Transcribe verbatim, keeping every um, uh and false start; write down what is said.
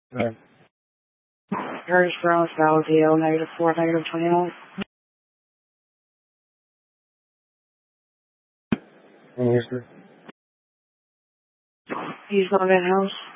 Right. Curtis Brown, Salad D L, negative four, negative twenty-nine. And history. He's not in house.